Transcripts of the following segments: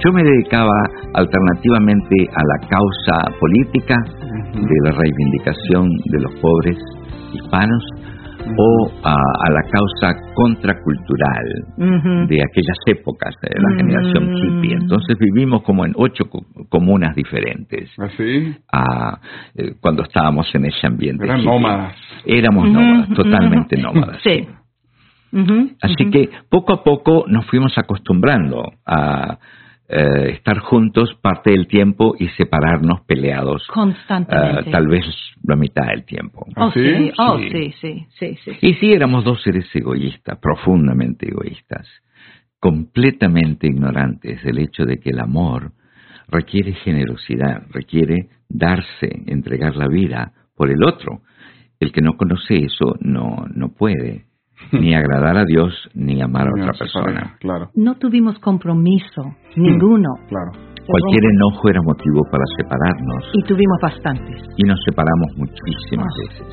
Yo me dedicaba alternativamente a la causa política de la reivindicación de los pobres hispanos o a la causa contracultural de aquellas épocas de la generación hippie. Entonces vivimos como en 8 comunas diferentes. ¿Así? Cuando estábamos en ese ambiente. Eran hippie. nómadas. Éramos nómadas, totalmente nómadas. Sí. Así que poco a poco nos fuimos acostumbrando a estar juntos parte del tiempo y separarnos peleados constantemente. Tal vez la mitad del tiempo. Sí. Y sí, éramos 2 seres egoístas, profundamente egoístas, completamente ignorantes del hecho de que el amor requiere generosidad, requiere darse, entregar la vida por el otro. El que no conoce eso no puede ni agradar a Dios ni amar a otra persona. Claro. No tuvimos compromiso, ninguno. Claro. Cualquier enojo era motivo para separarnos. Y tuvimos bastantes. Y nos separamos muchísimas veces.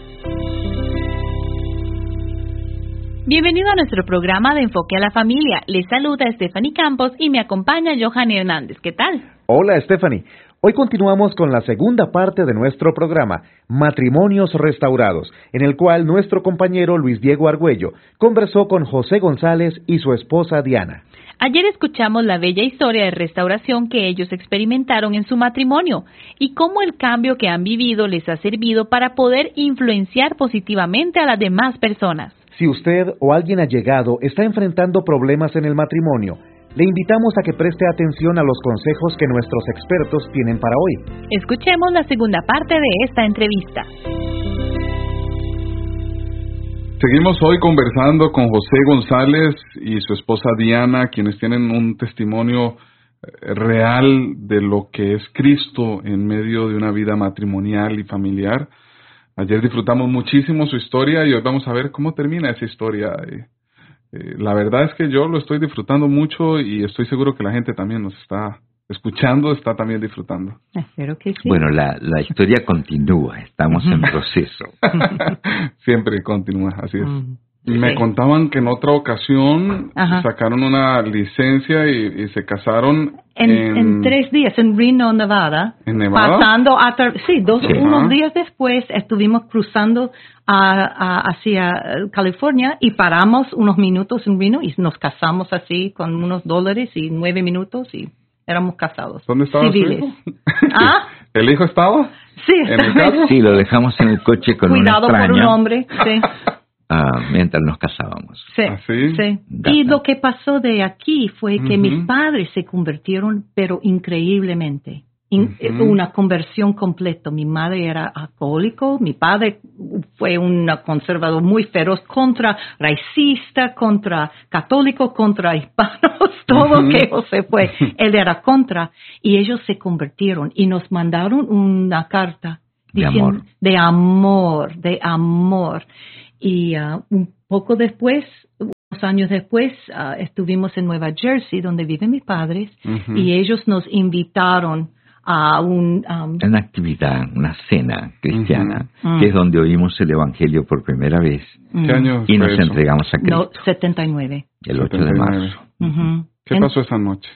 Sí. Bienvenido a nuestro programa de Enfoque a la Familia. Les saluda Stephanie Campos y me acompaña Johan Hernández. ¿Qué tal? Hola, Stephanie. Hoy continuamos con la segunda parte de nuestro programa, Matrimonios Restaurados, en el cual nuestro compañero Luis Diego Argüello conversó con José González y su esposa Diana. Ayer escuchamos la bella historia de restauración que ellos experimentaron en su matrimonio y cómo el cambio que han vivido les ha servido para poder influenciar positivamente a las demás personas. Si usted o alguien allegado está enfrentando problemas en el matrimonio, le invitamos a que preste atención a los consejos que nuestros expertos tienen para hoy. Escuchemos la segunda parte de esta entrevista. Seguimos hoy conversando con José González y su esposa Diana, quienes tienen un testimonio real de lo que es Cristo en medio de una vida matrimonial y familiar. Ayer disfrutamos muchísimo su historia y hoy vamos a ver cómo termina esa historia. La verdad es que yo lo estoy disfrutando mucho y estoy seguro que la gente también nos está escuchando, está también disfrutando. Espero que sí. Bueno, la historia continúa, estamos en proceso. Siempre continúa, así es. Y Sí. me contaban que en otra ocasión sacaron una licencia y se casaron En 3 días en Reno, Nevada. ¿En Nevada? Pasando unos días después estuvimos cruzando hacia California y paramos unos minutos en Reno y nos casamos así con unos $, y 9 minutos y éramos casados. ¿Dónde estaba civiles. su hijo? ¿Ah? ¿El hijo estaba? Sí, ¿En el carro? Sí, lo dejamos en el coche con cuidado una extraña. por un hombre, sí. Mientras nos casábamos. Sí, ¿Ah, sí? sí. Y lo que pasó de aquí fue que mis padres se convirtieron, pero increíblemente. Una conversión completa. Mi madre era alcohólico, mi padre fue un conservador muy feroz, racista, contra católico, contra hispanos, todo que José fue. Él era contra. Y ellos se convirtieron y nos mandaron una carta diciendo, de amor. Y un poco después, unos años después, estuvimos en Nueva Jersey, donde viven mis padres, y ellos nos invitaron a una actividad, una cena cristiana, que es donde oímos el Evangelio por primera vez. ¿Qué año y fue nos eso? entregamos a Cristo. 79. El 8 de marzo. ¿Qué pasó esa noche?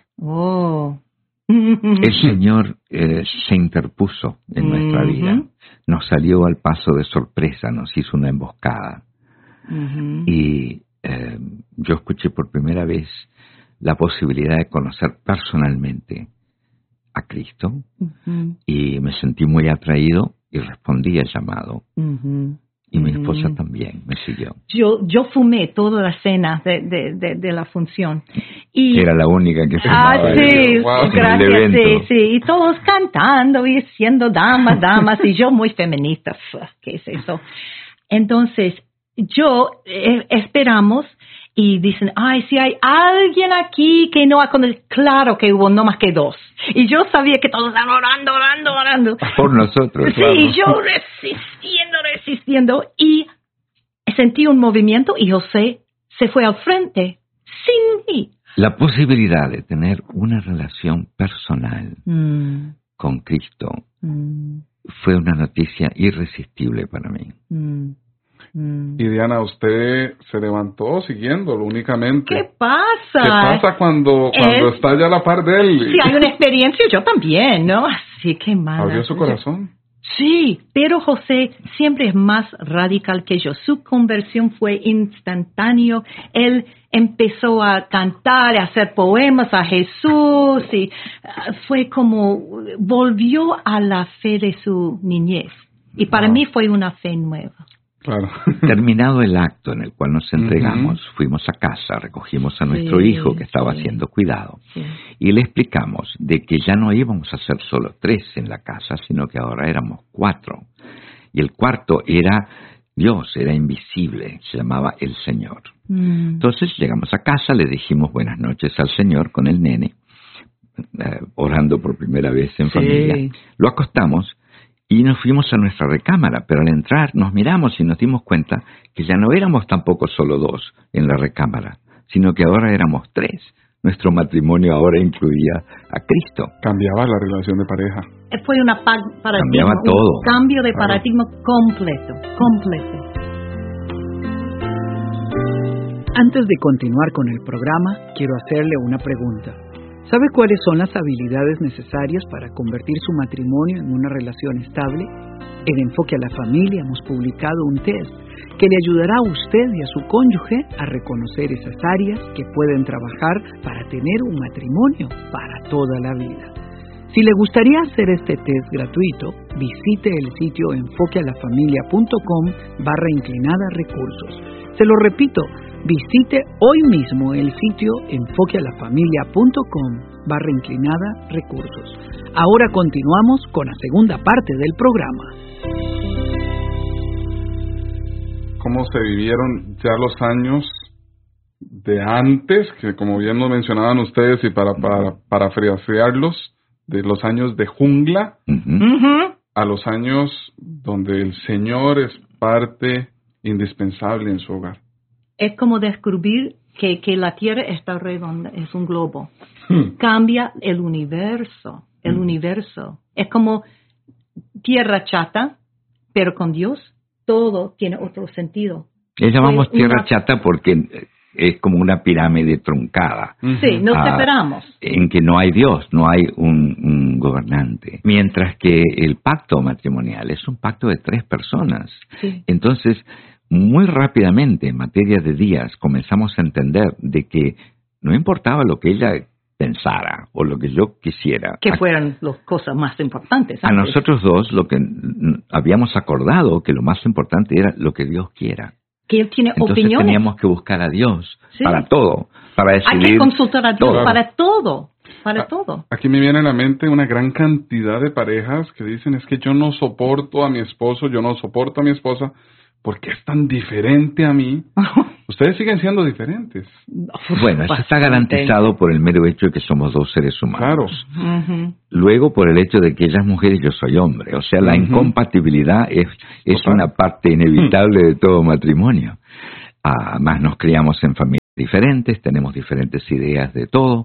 El Señor se interpuso en nuestra vida. Nos salió al paso de sorpresa, nos hizo una emboscada. Y yo escuché por primera vez la posibilidad de conocer personalmente a Cristo y me sentí muy atraído y respondí al llamado. Y mi esposa también me siguió. Yo fumé toda la cena de la función. Y era la única que fumaba. Sí, wow. Gracias, sí. Y todos cantando y siendo damas, y yo muy feminista. ¿Qué es eso? Entonces, esperamos y dicen, si hay alguien aquí que no ha conocido. Claro que hubo no más que 2. Y yo sabía que todos estaban orando. Por nosotros. Sí, claro. yo resistiendo. Y sentí un movimiento y José se fue al frente sin mí. La posibilidad de tener una relación personal con Cristo fue una noticia irresistible para mí. Y Diana, usted se levantó siguiéndolo únicamente. ¿Qué pasa? ¿Qué pasa cuando está ya a la par de él? Sí, hay una experiencia, yo también, ¿no? Así que mal. ¿Abrió su corazón? Sí, pero José siempre es más radical que yo. Su conversión fue instantánea. Él empezó a cantar, a hacer poemas a Jesús y fue como volvió a la fe de su niñez. Y para mí fue una fe nueva. Claro. Terminado el acto en el cual nos entregamos, fuimos a casa, recogimos a nuestro hijo que estaba siendo cuidado y le explicamos de que ya no íbamos a ser solo 3 en la casa, sino que ahora éramos 4. Y el cuarto era Dios, era invisible, se llamaba el Señor. Entonces llegamos a casa, le dijimos buenas noches al Señor con el nene, orando por primera vez en familia. Lo acostamos y nos fuimos a nuestra recámara, pero al entrar nos miramos y nos dimos cuenta que ya no éramos tampoco solo 2 en la recámara, sino que ahora éramos 3. Nuestro matrimonio ahora incluía a Cristo. Cambiaba la relación de pareja. Fue Cambiaba todo. Un cambio de paradigma completo. Antes de continuar con el programa, quiero hacerle una pregunta. ¿Sabe cuáles son las habilidades necesarias para convertir su matrimonio en una relación estable? En Enfoque a la Familia hemos publicado un test que le ayudará a usted y a su cónyuge a reconocer esas áreas que pueden trabajar para tener un matrimonio para toda la vida. Si le gustaría hacer este test gratuito, visite el sitio enfoquealafamilia.com/recursos. Se lo repito, visite hoy mismo el sitio enfoquealafamilia.com/recursos. Ahora continuamos con la segunda parte del programa. ¿Cómo se vivieron ya los años de antes, que como bien lo mencionaban ustedes y para parafrasearlos, de los años de jungla a los años donde el Señor es parte indispensable en su hogar? Es como descubrir que la Tierra está redonda, es un globo. Cambia el universo. Es como tierra chata, pero con Dios todo tiene otro sentido. Le llamamos tierra chata porque es como una pirámide truncada. Sí, nos separamos. En que no hay Dios, no hay un gobernante. Mientras que el pacto matrimonial es un pacto de 3 personas. Sí. Entonces, muy rápidamente, en materia de días, comenzamos a entender de que no importaba lo que ella pensara o lo que yo quisiera. Que fueran las cosas más importantes. A nosotros 2 lo que habíamos acordado que lo más importante era lo que Dios quiera. Que Él tiene Entonces opiniones. teníamos que buscar a Dios para todo, para decidir. Hay que consultar a Dios todo. para todo. Aquí me viene a la mente una gran cantidad de parejas que dicen es que yo no soporto a mi esposo, yo no soporto a mi esposa porque es tan diferente a mí. Ustedes siguen siendo diferentes. Bueno, eso está garantizado por el mero hecho de que somos 2 seres humanos. Claro. Luego por el hecho de que ella es mujer y yo soy hombre. O sea, la incompatibilidad es una parte inevitable de todo matrimonio. Además nos criamos en familias diferentes, tenemos diferentes ideas de todo,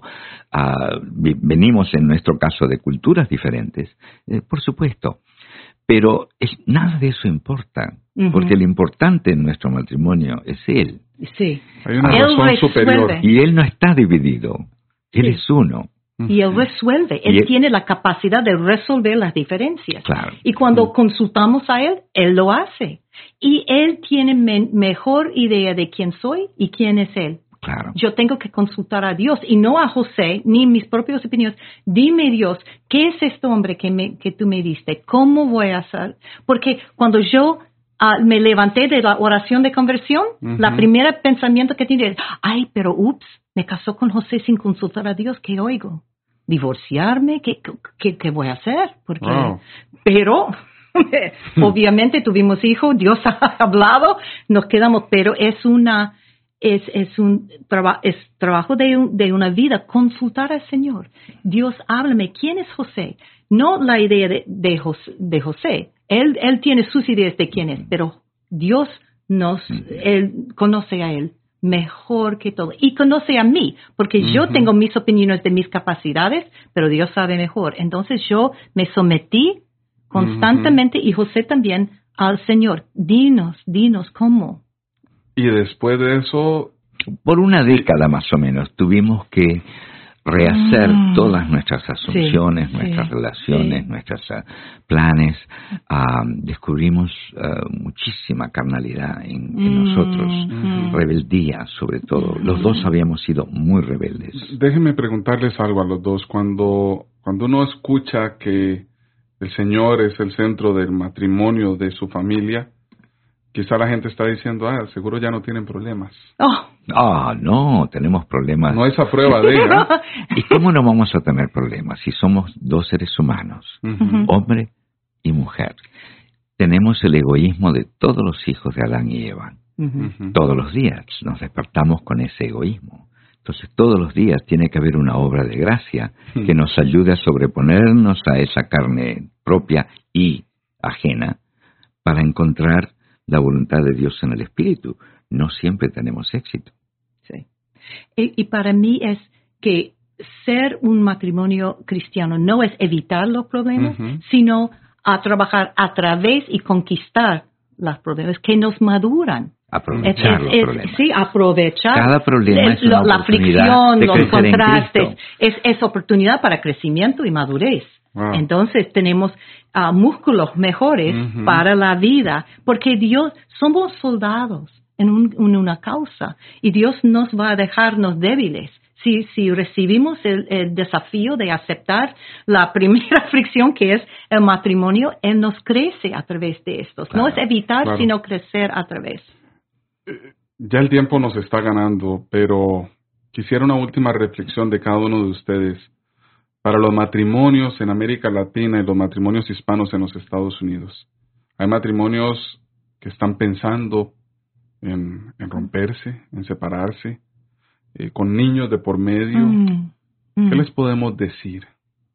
venimos en nuestro caso de culturas diferentes, por supuesto. Pero nada de eso importa, porque lo importante en nuestro matrimonio es Él. Sí. Hay una razón superior. Y Él no está dividido, Él es uno. Y Él resuelve, Él tiene la capacidad de resolver las diferencias. Claro. Y cuando consultamos a Él, Él lo hace. Y Él tiene mejor idea de quién soy y quién es Él. Claro. Yo tengo que consultar a Dios y no a José, ni mis propias opiniones. Dime, Dios, ¿qué es este hombre que tú me diste? ¿Cómo voy a hacer? Porque cuando yo me levanté de la oración de conversión, la primera pensamiento que tiene es, pero me casó con José sin consultar a Dios, ¿qué oigo? ¿Divorciarme? ¿Qué voy a hacer? Porque, pero obviamente tuvimos hijos, Dios ha hablado, nos quedamos, pero es trabajo de una vida, consultar al Señor. Dios, háblame, ¿quién es José? No la idea de José. Él tiene sus ideas de quién es, pero Dios Él conoce a Él mejor que todo. Y conoce a mí, porque yo tengo mis opiniones de mis capacidades, pero Dios sabe mejor. Entonces yo me sometí constantemente, y José también, al Señor, dinos cómo. Y después de eso... Por una década más o menos tuvimos que rehacer todas nuestras asunciones, nuestras relaciones, nuestros planes. Descubrimos muchísima carnalidad en nosotros, rebeldía sobre todo. Los dos habíamos sido muy rebeldes. Déjenme preguntarles algo a los dos. Cuando uno escucha que el Señor es el centro del matrimonio de su familia, quizá la gente está diciendo, seguro ya no tienen problemas. No, tenemos problemas. No hay esa prueba de ella. ¿Y cómo no vamos a tener problemas si somos dos seres humanos, hombre y mujer? Tenemos el egoísmo de todos los hijos de Adán y Eva. Todos los días nos despertamos con ese egoísmo. Entonces todos los días tiene que haber una obra de gracia que nos ayude a sobreponernos a esa carne propia y ajena para encontrar la voluntad de Dios en el Espíritu. No siempre tenemos éxito. Sí. Y para mí es que ser un matrimonio cristiano no es evitar los problemas, sino a trabajar a través y conquistar los problemas que nos maduran. Aprovechar los problemas. Sí, aprovechar. Cada problema es una la fricción, de los contrastes. en Es oportunidad para crecimiento y madurez. Wow. Entonces tenemos músculos mejores para la vida, porque Dios, somos soldados en una causa, y Dios nos va a dejarnos débiles. Si recibimos el desafío de aceptar la primera fricción que es el matrimonio, Él nos crece a través de estos. Claro, no es evitar, sino crecer a través. Ya el tiempo nos está ganando, pero quisiera una última reflexión de cada uno de ustedes. Para los matrimonios en América Latina y los matrimonios hispanos en los Estados Unidos, hay matrimonios que están pensando en romperse, en separarse, con niños de por medio. ¿Qué les podemos decir?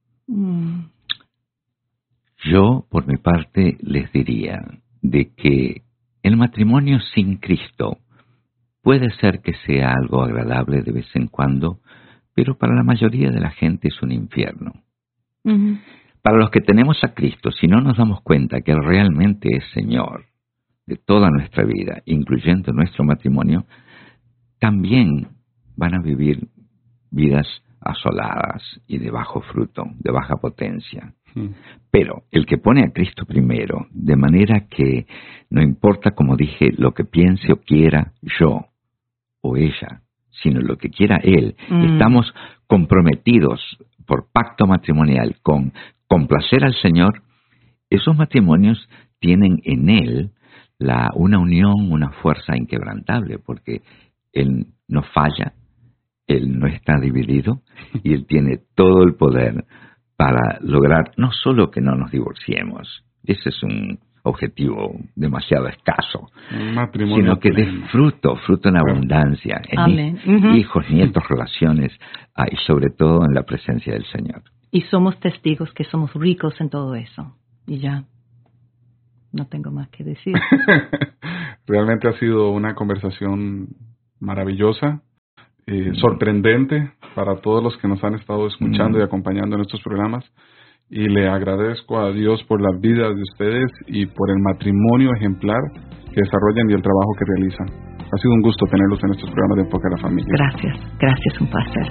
Yo, por mi parte, les diría de que el matrimonio sin Cristo puede ser que sea algo agradable de vez en cuando, pero para la mayoría de la gente es un infierno. Para los que tenemos a Cristo, si no nos damos cuenta que Él realmente es Señor de toda nuestra vida, incluyendo nuestro matrimonio, también van a vivir vidas asoladas y de bajo fruto, de baja potencia. Pero el que pone a Cristo primero, de manera que no importa, como dije, lo que piense o quiera yo o ella, sino lo que quiera Él, estamos comprometidos por pacto matrimonial con complacer al Señor, esos matrimonios tienen en Él una unión, una fuerza inquebrantable, porque Él no falla, Él no está dividido, y Él tiene todo el poder para lograr no solo que no nos divorciemos, ese es un objetivo demasiado escaso, sino que dé fruto en abundancia, en hijos, nietos, relaciones, y sobre todo en la presencia del Señor. Y somos testigos que somos ricos en todo eso. Y ya, no tengo más que decir. Realmente ha sido una conversación maravillosa, sorprendente para todos los que nos han estado escuchando y acompañando en estos programas. Y le agradezco a Dios por las vidas de ustedes y por el matrimonio ejemplar que desarrollan y el trabajo que realizan. Ha sido un gusto tenerlos en estos programas de Enfoque a la Familia. Gracias, un placer.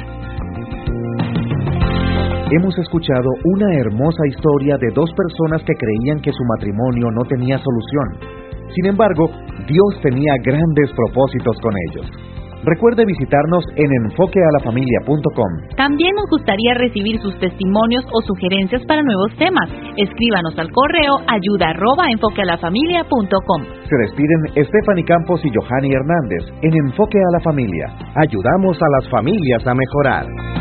Hemos escuchado una hermosa historia de dos personas que creían que su matrimonio no tenía solución. Sin embargo, Dios tenía grandes propósitos con ellos. Recuerde visitarnos en enfoquealafamilia.com. También nos gustaría recibir sus testimonios o sugerencias para nuevos temas. Escríbanos al correo ayuda@enfoquealafamilia.com. Se despiden Stephanie Campos y Johanny Hernández en Enfoque a la Familia. Ayudamos a las familias a mejorar.